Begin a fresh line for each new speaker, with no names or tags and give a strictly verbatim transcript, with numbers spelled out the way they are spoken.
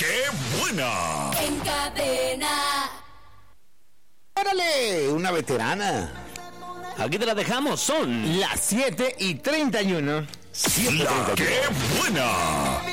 ¡Qué buena!
En cadena.
¡Órale! Una veterana.
Aquí te la dejamos, son
Las siete y treinta y uno.
¡La qué buena!